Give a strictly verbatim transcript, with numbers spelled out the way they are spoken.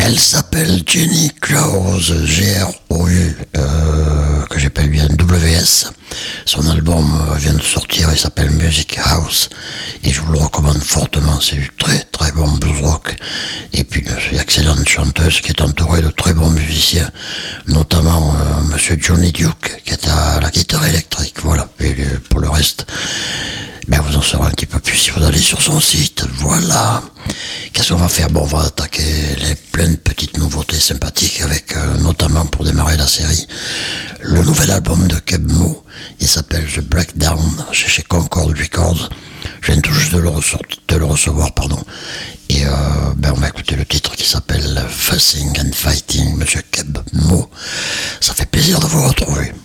Elle s'appelle Jenny Klaus, G R O U, euh, que j'appelle bien W S. Son album vient de sortir, il s'appelle Music House, et je vous le recommande fortement. C'est du très très bon blues rock, et puis une excellente chanteuse qui est entourée de très bons musiciens, notamment euh, Monsieur Johnny Duke, qui est à la guitare électrique. Voilà, et euh, pour le reste, ben vous en saurez un petit peu plus si vous allez sur son site. Voilà. Qu'est-ce qu'on va faire? Bon, on va attaquer les plein de petites nouveautés sympathiques avec, euh, notamment pour démarrer la série, le nouvel album de Keb Mo. Il s'appelle The Breakdown, chez, chez Concord Records. Je viens tout juste de le, de le recevoir, pardon. Et euh, ben on va écouter le titre qui s'appelle Fussing and Fighting, Monsieur Keb Mo. Ça fait plaisir de vous retrouver.